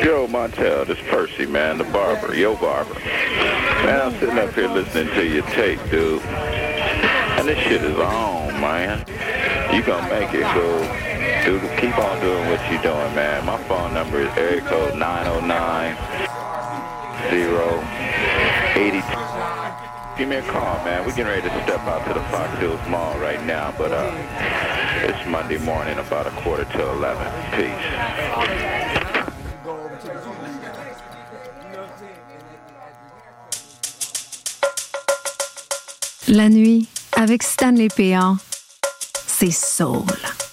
Joe Montel, this Percy, man, the barber, yo barber. Man, I'm sitting up here listening to your tape, dude. And this shit is on, man. You gonna make it, dude. Dude, keep on doing what you doing, man. My phone number is area code 909-082. Give me a call, man. We're getting ready to step out to the Fox Hills Mall right now, but it's Monday morning, about 11:15. Peace. La nuit, avec Stanley Péan, c'est soul.